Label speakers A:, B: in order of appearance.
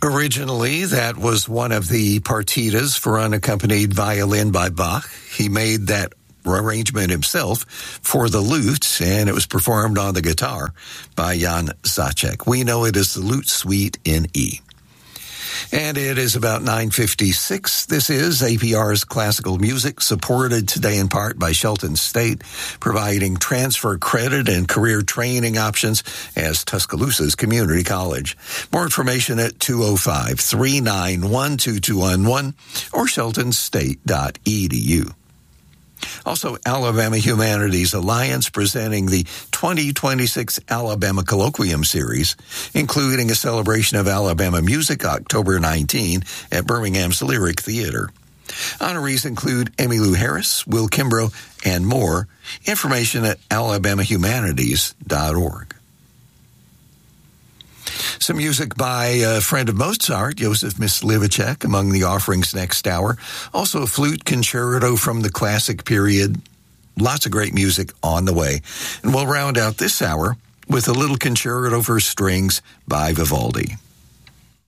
A: Originally, that was one of the partitas for unaccompanied violin by Bach. He made that arrangement himself for the lute, and it was performed on the guitar by Jan Zacek. We know it as the Lute Suite in E. And it is about 9:56. This is APR's Classical Music, supported today in part by Shelton State, providing transfer credit and career training options as Tuscaloosa's community college. More information at 205-391-2211 or sheltonstate.edu. Also, Alabama Humanities Alliance presenting the 2026 Alabama Colloquium Series, including a celebration of Alabama music October 19 at Birmingham's Lyric Theater. Honorees include Emmylou Harris, Will Kimbrough, and more. Information at alabamahumanities.org. Some music by a friend of Mozart, Joseph Myslivacek, among the offerings next hour. Also a flute concerto from the classic period. Lots of great music on the way. And we'll round out this hour with a little concerto for strings by Vivaldi.